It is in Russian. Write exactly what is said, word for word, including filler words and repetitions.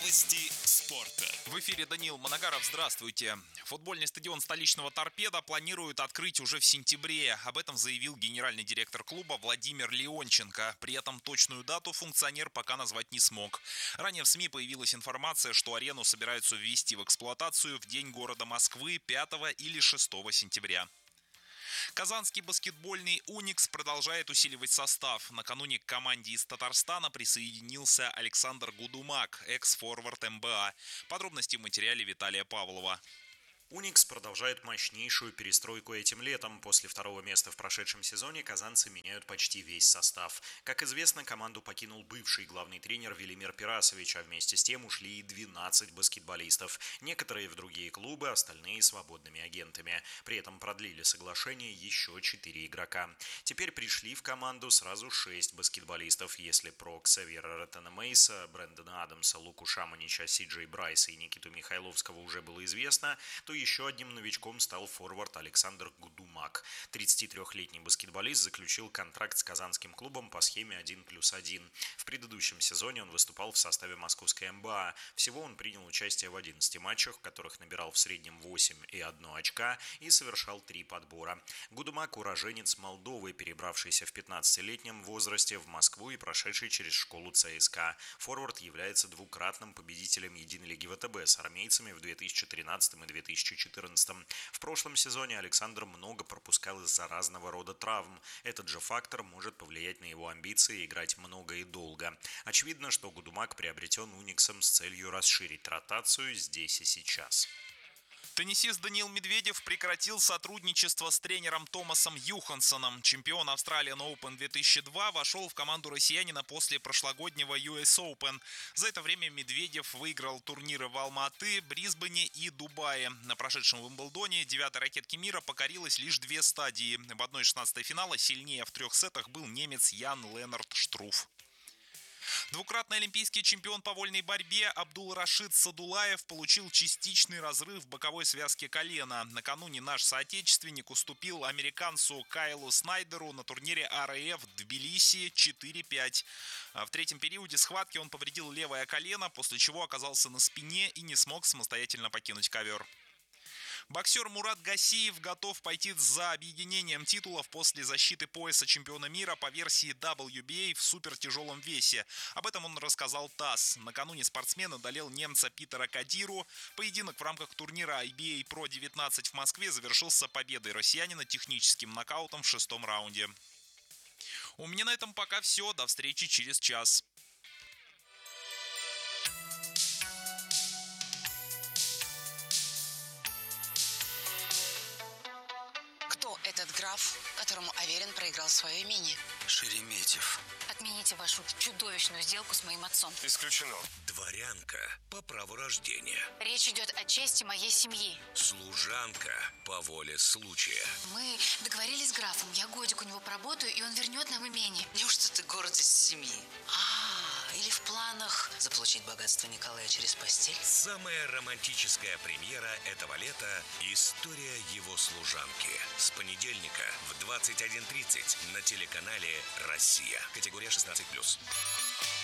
Новости спорта. В эфире Даниил Моногаров. Здравствуйте. Футбольный стадион столичного «Торпедо» планируют открыть уже в сентябре. Об этом заявил генеральный директор клуба Владимир Леонченко. При этом точную дату функционер пока назвать не смог. Ранее в СМИ появилась информация, что арену собираются ввести в эксплуатацию в День города Москвы пятого или шестого сентября. Казанский баскетбольный «Уникс» продолжает усиливать состав. Накануне к команде из Татарстана присоединился Александр Гудумак, экс-форвард эм бэ а. Подробности в материале Виталия Павлова. «Уникс» продолжает мощнейшую перестройку этим летом. После второго места в прошедшем сезоне казанцы меняют почти весь состав. Как известно, команду покинул бывший главный тренер Велимир Пирасович, а вместе с тем ушли и двенадцать баскетболистов. Некоторые в другие клубы, остальные свободными агентами. При этом продлили соглашение еще четыре игрока. Теперь пришли в команду сразу шесть баскетболистов. Если про Ксавьера Ротенемейса, Брэндона Адамса, Луку Шаманича, Си Джей Брайса и Никиту Михайловского уже было известно, то еще одним новичком стал форвард Александр Гудумак. тридцатитрёхлетний баскетболист заключил контракт с казанским клубом по схеме один плюс один. В предыдущем сезоне он выступал в составе московской эм бэ а. Всего он принял участие в одиннадцати матчах, в которых набирал в среднем восемь и одно очка и совершал три подбора. Гудумак – уроженец Молдовы, перебравшийся в пятнадцатилетнем возрасте в Москву и прошедший через школу цэ эс ка. Форвард является двукратным победителем Единой лиги вэ тэ бэ с армейцами в две тысячи тринадцатом и две тысячи четырнадцатом. В прошлом сезоне Александр много пропускал из-за разного рода травм. Этот же фактор может повлиять на его амбиции играть много и долго. Очевидно, что Гудумак приобретен «Униксом» с целью расширить ротацию здесь и сейчас. Теннисист Даниил Медведев прекратил сотрудничество с тренером Томасом Юхансоном. Чемпион Australian Open две тысячи два вошел в команду россиянина после прошлогоднего ю эс Open. За это время Медведев выиграл турниры в Алма-Аты, Брисбене и Дубае. На прошедшем Уимблдоне девятой ракетке мира покорилось лишь две стадии. В одной шестнадцатой финала сильнее в трех сетах был немец Ян Ленард Штруф. Двукратный олимпийский чемпион по вольной борьбе Абдул-Рашид Садулаев получил частичный разрыв в боковой связке колена. Накануне наш соотечественник уступил американцу Кайлу Снайдеру на турнире ар эф в Тбилиси четыре пять. В третьем периоде схватки он повредил левое колено, после чего оказался на спине и не смог самостоятельно покинуть ковер. Боксер Мурат Гасиев готов пойти за объединением титулов после защиты пояса чемпиона мира по версии дабл ю би эй в супертяжелом весе. Об этом он рассказал ТАСС. Накануне спортсмен одолел немца Питера Кадиру. Поединок в рамках турнира ай би эй про девятнадцать в Москве завершился победой россиянина техническим нокаутом в шестом раунде. У меня на этом пока все. До встречи через час. Этот граф, которому Аверин проиграл свое имение. Шереметьев. Отмените вашу чудовищную сделку с моим отцом. Исключено. Дворянка по праву рождения. Речь идет о чести моей семьи. Служанка по воле случая. Мы договорились с графом. Я годик у него поработаю, и он вернет нам имение. Неужто ты гордость семьи? А, или в планах заполучить богатство Николая через постель? Самая романтическая премьера этого лета – история его служанки. С понедельника в двадцать один тридцать на телеканале «Россия». Категория шестнадцать плюс.